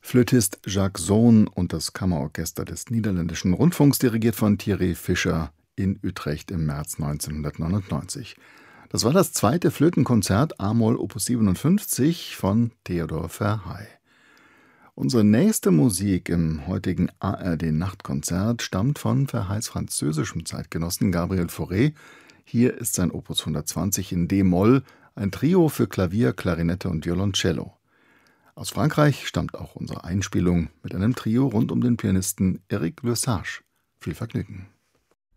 Flötist Jacques Zoon und das Kammerorchester des Niederländischen Rundfunks, dirigiert von Thierry Fischer in Utrecht im März 1999. Das war das zweite Flötenkonzert a-Moll Opus 57 von Theodor Verhey. Unsere nächste Musik im heutigen ARD-Nachtkonzert stammt von Verheys französischem Zeitgenossen Gabriel Fauré. Hier ist sein Opus 120 in D-Moll, ein Trio für Klavier, Klarinette und Violoncello. Aus Frankreich stammt auch unsere Einspielung mit einem Trio rund um den Pianisten Éric Lesage. Viel Vergnügen.